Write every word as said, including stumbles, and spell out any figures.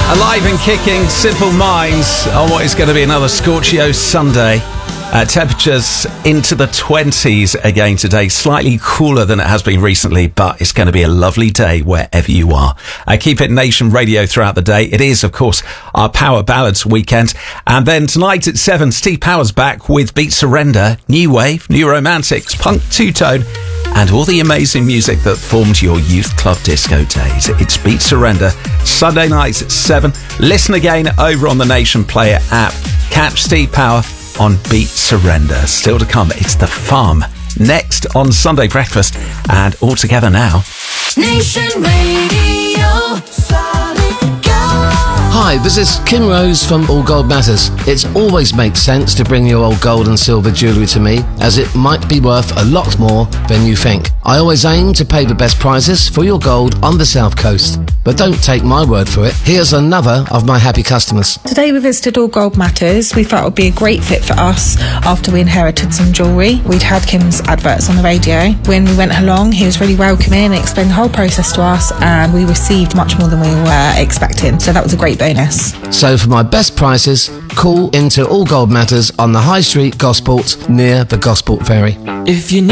Alive and kicking, Simple Minds on what is going to be another Scorchio Sunday. Uh, temperatures into the twenties again today, slightly cooler than it has been recently, but it's going to be a lovely day wherever you are. Uh, keep it Nation Radio throughout the day. It is, of course, our Power Ballads weekend. And then tonight at seven, Steve Power's back with Beat Surrender, New Wave, New Romantics, Punk Two-Tone, and all the amazing music that formed your youth club disco days. It's Beat Surrender, Sunday nights at seven. Listen again over on the Nation Player app. Catch Steve Power on Beat Surrender. Still to come, it's The Farm. Next on Sunday Breakfast, and all together now. Nation Radio. Solid gold. Hi, this is Kim Rose from All Gold Matters. It always makes sense to bring your old gold and silver jewellery to me, as it might be worth a lot more than you think. I always aim to pay the best prices for your gold on the South Coast. But don't take my word for it. Here's another of my happy customers. Today we visited All Gold Matters. We felt it would be a great fit for us after we inherited some jewellery. We'd had Kim's adverts on the radio. When we went along, he was really welcoming and explained the whole process to us, and we received much more than we were expecting. So that was a great bonus. So for my best prices, call into All Gold Matters on the High Street, Gosport, near the Gosport Ferry. If you